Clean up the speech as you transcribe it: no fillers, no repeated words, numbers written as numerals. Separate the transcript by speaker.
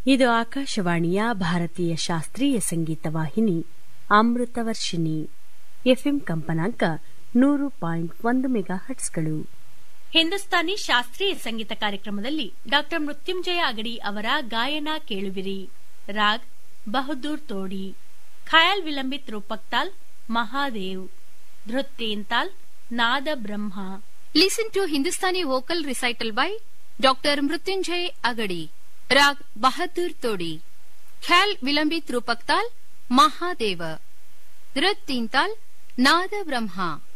Speaker 1: ಇದು ಆಕಾಶವಾಣಿಯ ಭಾರತೀಯ ಶಾಸ್ತ್ರೀಯ ಸಂಗೀತ ವಾಹಿನಿ ಅಮೃತವರ್ಷಿಣಿ. ಎಫ್ಎಂ ಕಂಪನಾಂಕ 100.1 ಮೆಗಾಹರ್ಟ್ಸ್ಗಳು. ಹಿಂದೂಸ್ತಾನಿ ಶಾಸ್ತ್ರೀಯ ಸಂಗೀತ ಕಾರ್ಯಕ್ರಮದಲ್ಲಿ ಡಾ ಮೃತ್ಯುಂಜಯ ಅಗಡಿ ಅವರ ಗಾಯನ ಕೇಳುವಿರಿ. ರಾಗ್ ಬಹದ್ದೂರ್ ತೋಡಿ, ಖಯಾಲ್ ವಿಲಂಬಿತ್ ರೂಪಕ್ತಾಲ್ ಮಹಾದೇವ್, ಧೃತ್ತೇಂತಾಲ್ ನಾದ ಬ್ರಹ್ಮ.
Speaker 2: Listen to Hindustani vocal recital by Dr. Mrutyunjay Agadi. Rag Bahadur Todi, Khayal Vilambit Rupaktal Mahadeva, Dhrit Tintal Nada Brahma.